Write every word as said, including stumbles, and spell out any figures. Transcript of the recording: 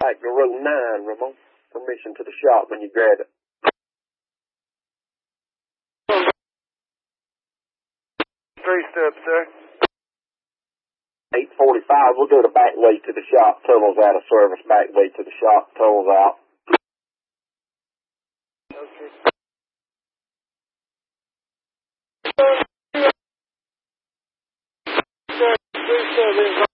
Back to row nine, Ramon. Permission to the shop when you grab it. Three steps, sir. eight forty-five, we'll go to back way to the shop. Tunnel's out of service. Back way to the shop. Tunnel's out. Okay. Three seven.